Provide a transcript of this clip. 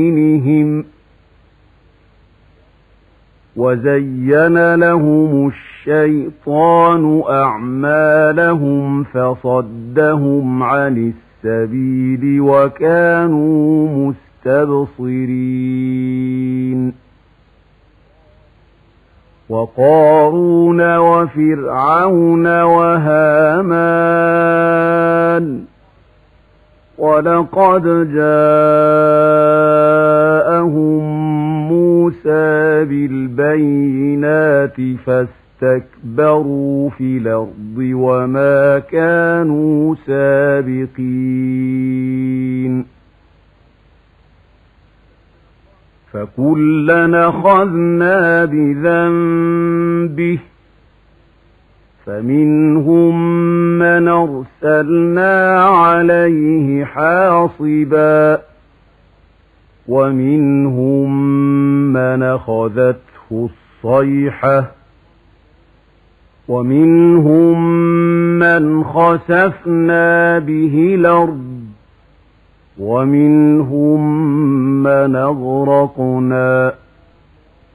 دينهم وزين لهم الشيطان أعمالهم فصدهم عن السبيل وكانوا مستبصرين وقارون وفرعون وهامان ولقد جاءهم موسى بالبينات فاستكبروا في الأرض وما كانوا سابقين فكلنا أخذنا بذنبه فمنهم من أرسلنا عليه حاصبا ومنهم من أخذته الصيحة ومنهم من خسفنا به الأرض ومنهم من أغرقنا